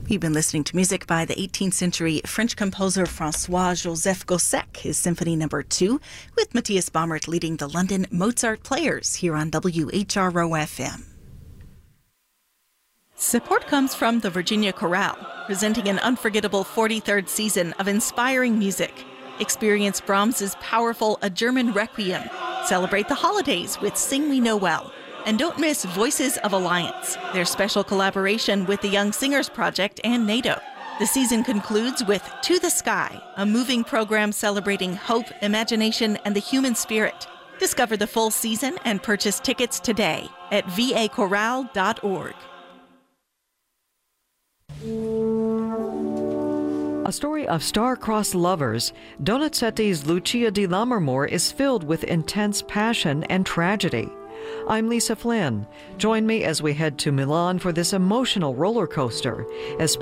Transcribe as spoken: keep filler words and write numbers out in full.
We've been listening to music by the eighteenth century French composer François-Joseph Gossec, his Symphony Number two, with Matthias Baumert leading the London Mozart Players here on W H R O F M. Support comes from the Virginia Chorale, presenting an unforgettable forty-third season of inspiring music. Experience Brahms's powerful A German Requiem. Celebrate the holidays with Sing We Know Well. And don't miss Voices of Alliance, their special collaboration with the Young Singers Project and NATO. The season concludes with To the Sky, a moving program celebrating hope, imagination, and the human spirit. Discover the full season and purchase tickets today at v a chorale dot org. A story of star-crossed lovers, Donizetti's Lucia di Lammermoor is filled with intense passion and tragedy. I'm Lisa Flynn. Join me as we head to Milan for this emotional roller coaster, as